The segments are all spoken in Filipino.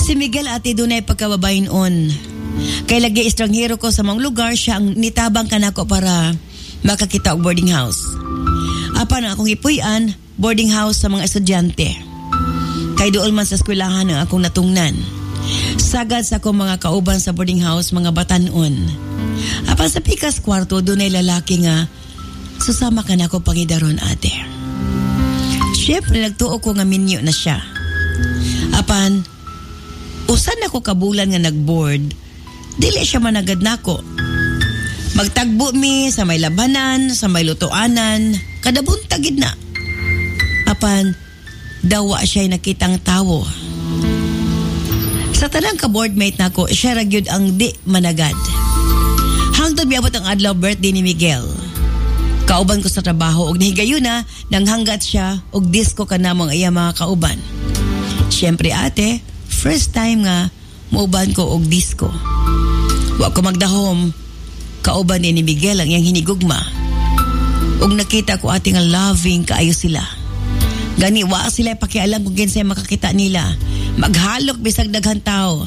Si Miguel ate dunay pagkababayon-on. Kay lagi estranghero ko sa mga lugar, siya ang nitabang kanako para makakita og boarding house. Apan ang akong ipuy-an, boarding house sa mga estudyante. Kay doon man sa eskwelahan ang akong natungnan. Sagad sa akong mga kauban sa boarding house, mga batanon. Apan sa pikas kwarto, dunay lalaki nga susama ka na ako pangidaron ate. Siyempre nagtuo ko nga minyo na siya. Apan usan ako kabulan nga nagboard, dili siya managad nako. Magtagbo mi sa may labanan, sa may lutuanan, kada buntagid na. Apan dawa siya nakitang tawo. Sa tanang ka-boardmate nako, siya ragyod ang di managad. Hangtod miabot ang adlaw birthday ni Miguel. Kauban ko sa trabaho og nahigayon na nang hanggat siya og disco ka namang iya mga kauban. Siyempre ate, first time nga mauban ko og disco. Wa ko magdahom, kauban ni Miguel ang iyang hinigugma. Og nakita ko ate nga loving kaayo sila. Gani wa sila pakialam kung kinsay makakita nila. Maghalok bisag daghan tao.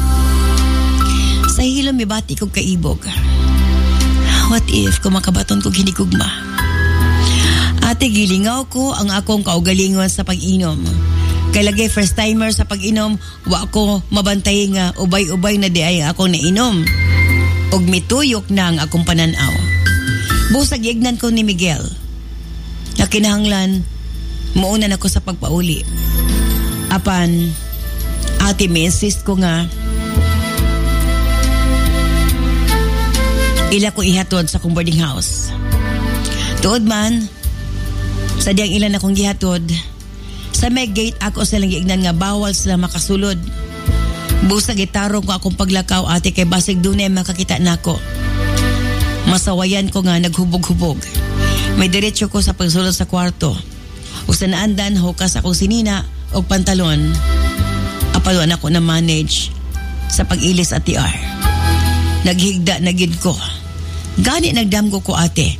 Sa hilom mibati kog kaibog. What if kung makabaton kog hinigugma? Ate gilingaw ko ang akong kaugalingon sa pag-inom. Kay lagay first timer sa pag-inom, wa ako mabantay nga ubay-ubay na di ay akong nainom. Og mituyok na ang akong pananaw. Busag ignan ko ni Miguel. Nakinahanglan, maunan ako sa pagpauli. Apan, ate may insist ko nga ila ko ihatod sa akong boarding house. Tuod man, sa diyang ilan akong gihatod, sa may gate ako silang giignan nga bawal sila makasulod. Busag itarong ko akong paglakaw ate kay basig dunay makakita nako. Masawayan ko nga naghubog-hubog. May diretso ko sa pagsulod sa kwarto. O sa naandan, hukas akong sinina o pantalon. Apaluan ako na manage sa pag-ilis at TR. Naghigda na gid ko. Gani nagdamgo ko ate.